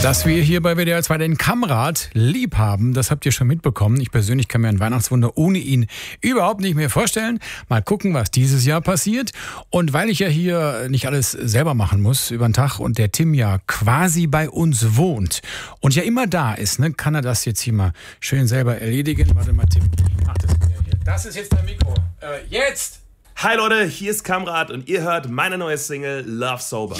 Dass wir hier bei WDR 2 den Kammrat lieb haben, das habt ihr schon mitbekommen. Ich persönlich kann mir ein Weihnachtswunder ohne ihn überhaupt nicht mehr vorstellen. Mal gucken, was dieses Jahr passiert. Und weil ich ja hier nicht alles selber machen muss über den Tag und der Tim ja quasi bei uns wohnt und ja immer da ist, ne, kann er das jetzt hier mal schön selber erledigen. Warte mal, Tim, mach das wieder hier. Das ist jetzt dein Mikro. Jetzt! Hi Leute, hier ist Kammrat und ihr hört meine neue Single Love Sober.